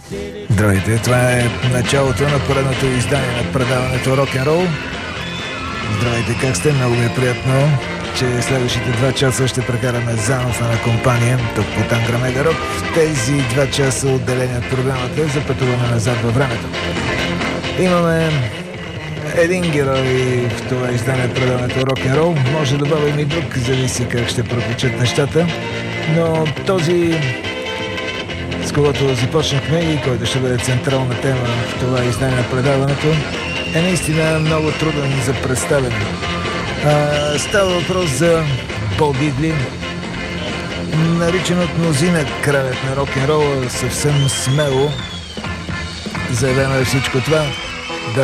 Здравейте, това е началото на поредното издание на предаването Рок-н-рол. Здравейте, как сте? Много ми е приятно, че следващите 2 часа ще прекараме заедно в една компания, тук по Тангра Мега Рок. В тези 2 часа отделени от програмата за пътуване назад във времето. Имаме един герой в това издание предаването Рок-н-рол. Може да добавим и друг, зависи как ще протечат нещата. Но този, с когото започнахме и който ще бъде централна тема в това издание на предаването, е наистина много труден за представяне. Става въпрос за Бо Дидли, наричан от мнозина кралят на рок-н-рола, съвсем смело заявено е всичко това.